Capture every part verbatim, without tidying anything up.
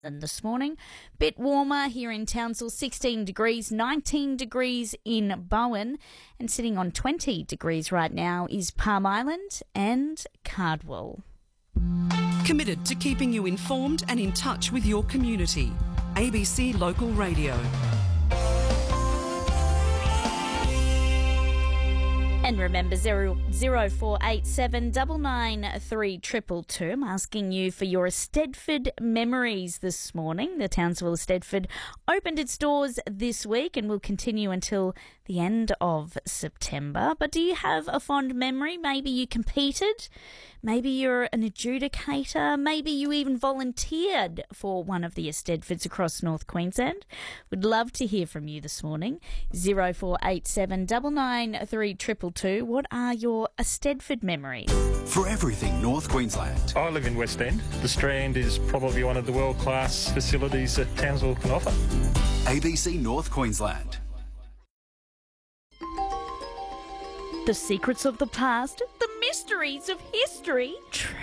And this morning, bit warmer here in Townsville, sixteen degrees, nineteen degrees in Bowen, and sitting on twenty degrees right now is Palm Island and Cardwell. Committed to keeping you informed and in touch with your community. A B C Local Radio. And remember, zero zero four eight seven nine nine three two two two. I'm asking you for your Eisteddfod memories this morning. The Townsville Eisteddfod opened its doors this week and will continue until the end of September. But do you have a fond memory? Maybe you competed. Maybe you're an adjudicator. Maybe you even volunteered for one of the Eisteddfods across North Queensland. Would love to hear from you this morning. zero four eight seven nine nine three two two two. What are your Eisteddfod memories? For everything North Queensland. I live in West End. The Strand is probably one of the world-class facilities that Townsville can offer. A B C North Queensland. The secrets of the past, the mysteries of history, true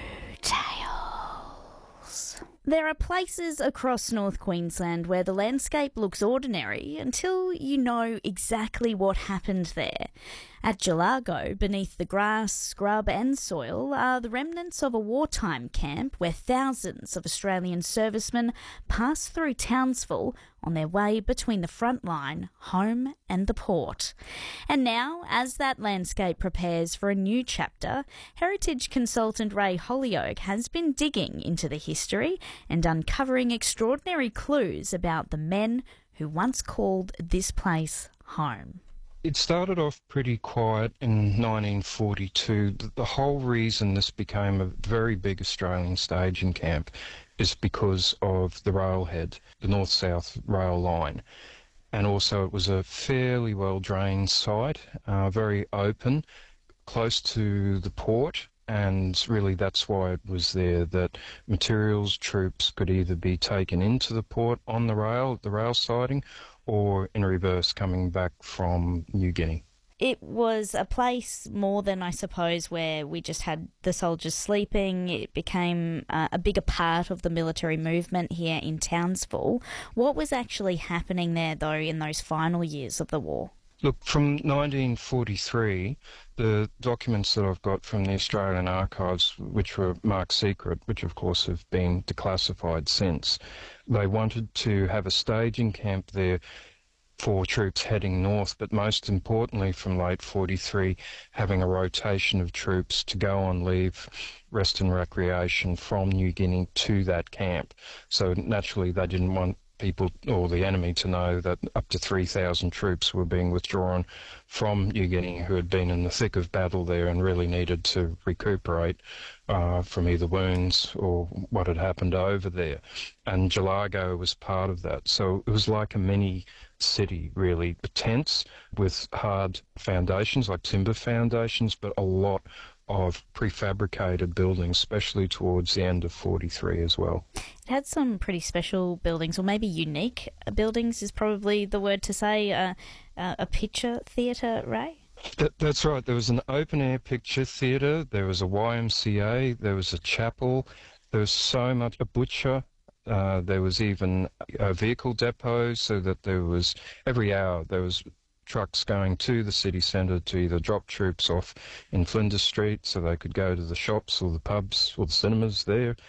tales. There are places across North Queensland where the landscape looks ordinary until you know exactly what happened there. At Gelago, beneath the grass, scrub and soil, are the remnants of a wartime camp where thousands of Australian servicemen passed through Townsville on their way between the front line, home and the port. And now, as that landscape prepares for a new chapter, heritage consultant Ray Holyoake has been digging into the history and uncovering extraordinary clues about the men who once called this place home. It started off pretty quiet in nineteen forty-two. The whole reason this became a very big Australian staging camp is because of the railhead, the north-south rail line. And also it was a fairly well-drained site, uh, very open, close to the port. And really that's why it was there, that materials, troops could either be taken into the port on the rail, the rail siding, or in reverse coming back from New Guinea. It was a place more than, I suppose, where we just had the soldiers sleeping. It became uh, a bigger part of the military movement here in Townsville. What was actually happening there, though, in those final years of the war? Look, from nineteen forty-three, the documents that I've got from the Australian Archives, which were marked secret, which of course have been declassified since, they wanted to have a staging camp there for troops heading north, but most importantly from late forty-three, having a rotation of troops to go on leave, rest and recreation from New Guinea to that camp. So naturally they didn't want people or the enemy to know that up to three thousand troops were being withdrawn from New Guinea who had been in the thick of battle there and really needed to recuperate uh, from either wounds or what had happened over there. And Gelago was part of that. So it was like a mini city, really. Tents with hard foundations, like timber foundations, but a lot of prefabricated buildings, especially towards the end of forty-three as well. It had some pretty special buildings, or maybe unique buildings is probably the word to say. Uh, uh, a picture theatre, Ray? That, that's right. There was an open-air picture theatre, there was a Y M C A, there was a chapel, there was so much, a butcher, uh, there was even a vehicle depot, so that there was, every hour there was trucks going to the city centre to either drop troops off in Flinders Street so they could go to the shops or the pubs or the cinemas there,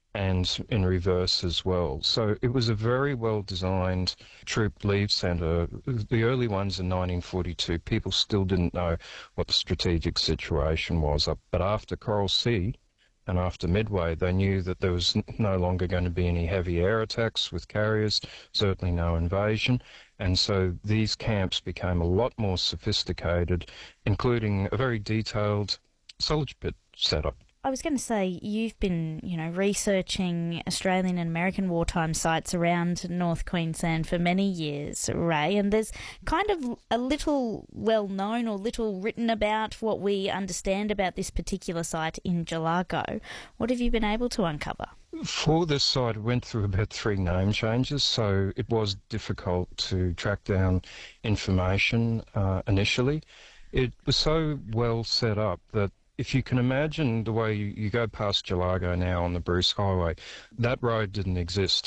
and in reverse as well. So it was a very well-designed troop leave centre. The early ones in nineteen forty-two, people still didn't know what the strategic situation was. But after Coral Sea and after Midway, they knew that there was no longer going to be any heavy air attacks with carriers, certainly no invasion. And so these camps became a lot more sophisticated, including a very detailed soldier pit setup. I was going to say, you've been, you know, researching Australian and American wartime sites around North Queensland for many years, Ray, and there's kind of a little well-known or little written about what we understand about this particular site in Gelago. What have you been able to uncover? For this site, it went through about three name changes, so it was difficult to track down information uh, initially. It was so well set up that if you can imagine the way you, you go past Gelago now on the Bruce Highway, that road didn't exist